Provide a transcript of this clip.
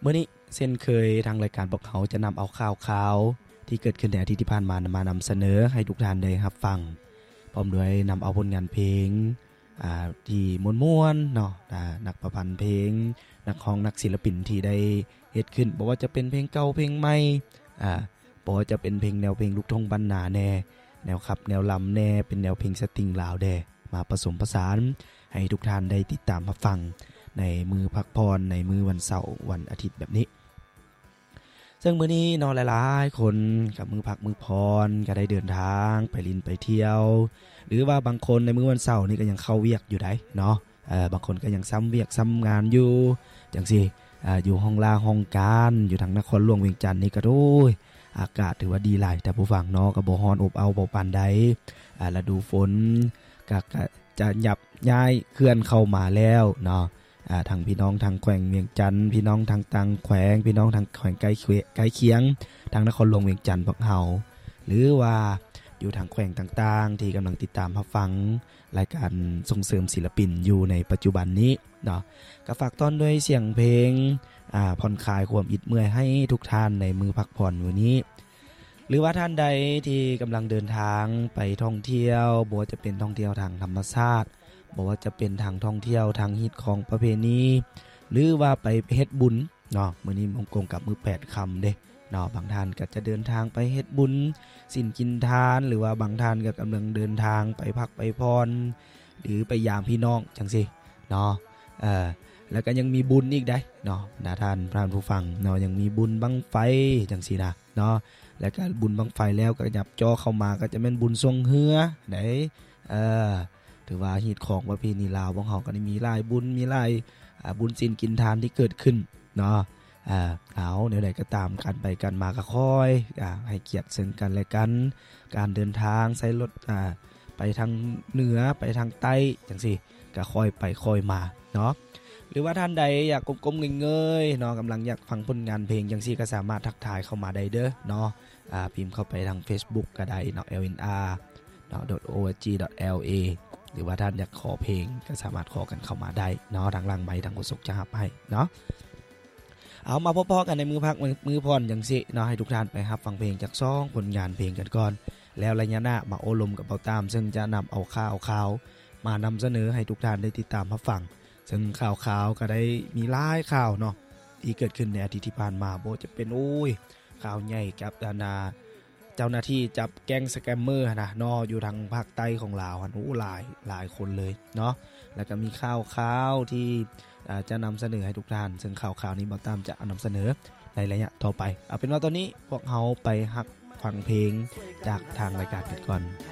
มื้อนี้เช่นเคยทางรายการพวกเขาจะนำเอาข่าวที่เกิดขึ้นในอาทิตย์ที่ผ่านมานำเสนอให้ทุกท่านได้รับฟังพร้อมด้วยนำเอาผลงานเพลงที่ม่วนๆเนาะนักประพันธ์เพลงนักร้องนักศิลปินที่ได้เฮ็ดขึ้นบ่ว่าจะเป็นเพลงเก่าเพลงใหม่บ่ว่าจะเป็นเพลงแนวเพลงลูกทุ่งบ้านนาแน่แนวขับแนวลำแน่เป็นแนวเพลงสตริงลาวแด่มาผสมผสานให้ทุกท่านได้ติดตามรับฟังในมือพักพรในมือวันเสาร์วันอาทิตย์แบบนี้ซึ่งมื้อนี้นอนหลายๆคนกับมือพักมือพรก็ได้เดินทางไปลินไปเที่ยวหรือว่าบางคนในมื้อวันเสาร์นี่ก็ยังเข้าเวียกอยู่ได้เนาะบางคนก็ยังซ้ำเวียกซ้ำงานอยู่จังซี่อยู่ห้องลาห้องการอยู่ทางนครหลวงเวียงจันทน์นี่ก็โอ้ยอากาศถือว่าดีหลายแต่ผู้ฟังเนาะก็บ่ร้อนอบอ้าวบ่ปานใดฤดูฝนก็จะยับย้ายเคลื่อนเข้ามาแล้วเนาะทางพี่น้องทางแขวงเวียงจันทน์พี่น้องทางต่างแขวงพี่น้องทางแขวงใกล้เคียงทางนครหลวงเวียงจันทน์พวกเฮาหรือว่าอยู่ทางแขวงต่างๆที่กำลังติดตามรับฟังรายการส่งเสริมศิลปินอยู่ในปัจจุบันนี้เนาะก็ฝากต้อนด้วยเสียงเพลงผ่อนคลายความอิดเมื่อยให้ทุกท่านในมือพักผ่อนวันนี้หรือว่าท่านใดที่กำลังเดินทางไปท่องเที่ยวบ่ว่าจะเป็นท่องเที่ยวทางธรรมชาติบอกว่าจะเป็นทางท่องเที่ยวทางฮิตของประเพณีหรือว่าไปเฮ็ดบุญเนาะมื้อนี้มงคลกับมือ8ค่ำเด้เนาะบางท่านก็จะเดินทางไปเฮ็ดบุญศีลกินทานหรือว่าบางท่านก็กำลังเดินทางไปพักไปพรหรือไปยามพี่น้องจังซี่เนาะแล้วก็ยังมีบุญอีกได้เนาะท่านผู้ฟังเนาะยังมีบุญบั้งไฟจังซี่นะเนาะแล้วก็บุญบั้งไฟแล้วก็ยับจอเข้ามาก็จะเป็นบุญทรงเฮือได้ถือว่าฮีตของประเพณีลาวของเฮาก็ได้มีหลายบุญมีหลายบุญศีลกินทานที่เกิดขึ้นเนาะเอาแนวใดก็ตามกันไปกันมาก็ค่อยให้เกียรติซึ่งกันและกันการเดินทางใช้รถไปทางเหนือไปทางใต้จังซี่ก็ค่อยไปค่อยมาเนาะหรือว่าท่านใดอยากกลมๆเงยๆเนาะกำลังอยากฟังผลงานเพลงจังซี่ก็สามารถทักทายเข้ามาได้เด้อเนาะพิมพ์เข้าไปทาง Facebook ก็ได้เนาะ lnr.org.la หรือว่าท่านอยากขอเพลงก็สามารถขอกันเข้ามาได้เนาะทางหลังไมค์ทางโฆษกจะรับให้เนาะเอามาพบๆกันในมือพักมือพรจังซี่เนาะให้ทุกท่านไปรับฟังเพลงจาก2ผลงานเพลงกันก่อนแล้วระยะหน้ามาโอลมกับเบาตามซึ่งจะนำเอาข่าวมานำเสนอให้ทุกท่านได้ติดตามรับฟังซึ่งข่าวก็ได้มีหลายข่าวเนาะที่เกิดขึ้นในอาทิตย์ที่ผ่านมาบ่จะเป็นข่าวใหญ่กับเจ้าหน้าที่จับแก๊งสแกมเมอร์นะเนาะอยู่ทางภาคใต้ของลาวหั่นหลายคนเลยเนาะแล้วก็มีข่าวที่จะนำเสนอให้ทุกท่านซึ่งข่าวนี้บ่ตามจะนำเสนอในระยะต่อไปเอาเป็นว่าตอนนี้พวกเฮาไปฮักฟังเพลงจากทางรายการกันก่อน